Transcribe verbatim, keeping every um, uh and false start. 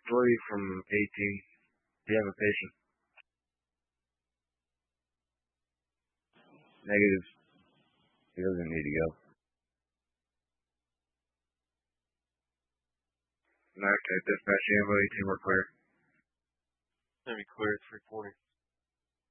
employee from eighteen. Do you have a patient? Negative. He doesn't need to go. Okay, dispatch, ambulance team, we're clear. Maybe clear at three forty.